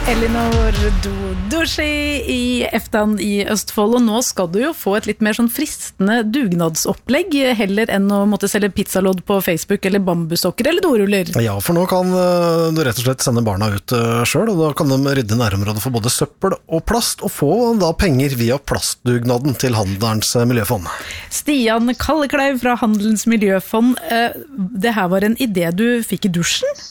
Elinor Doshi i Eftan i Østfold, og nå skal du jo få et litt mer sånn fristende dugnadsopplegg, heller enn å måtte selge pizzalodd på Facebook, eller bambussokker, eller doruller. Ja, for nå kan du rett og slett sende barna ut selv, og da kan de rydde nærområdet for både søppel og plast, og få da penger via plastdugnaden til Handelens miljøfond. Stian Kallekleiv fra Handelens miljøfond, det her var en idé du fikk i dusjen?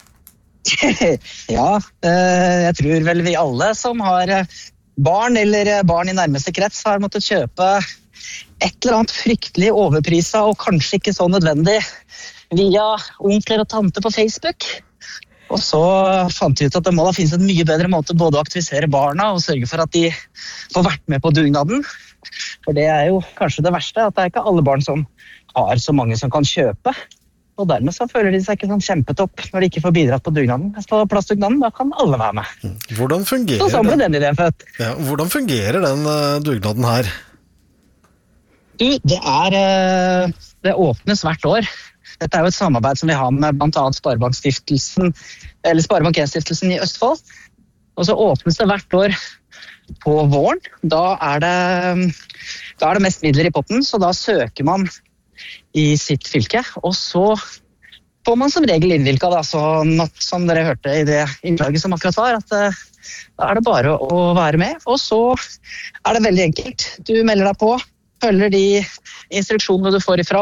Ja, jeg tror vel vi alle som har barn eller barn i nærmeste krets har måttet kjøpe et eller annet fryktelig overpriset og kanskje ikke så nødvendig via onkler og tante på Facebook. Og så fant vi ut at det må da finnes en mye bedre måte både å aktivisere barna og sørge for at de får vært med på dugnaden. For det er jo kanskje det verste, at det er ikke alle barn som har så mange som kan kjøpe. Og dermed så føler de seg ikke sånn kjempetopp når de ikke får bidratt på dugnaden. På plastdugnaden, da kan alle være med. Hvordan fungerer så ble den ideen født. Ja, hvordan fungerer den dugnaden her? Det åpnes hvert år. Dette er jo et samarbeid som vi har med blant annet Sparebankstiftelsen, eller Sparebank 1-stiftelsen i Østfold. Og så åpnes det hvert år på våren. Da er det mest midler i potten, så da søker man i sitt fylke, og så får man som regel innvilket, da, som dere hørte i det innslaget som akkurat var, at da er det bare å være med, og så er det veldig enkelt. Du melder deg på, følger de instruksjonene du får ifra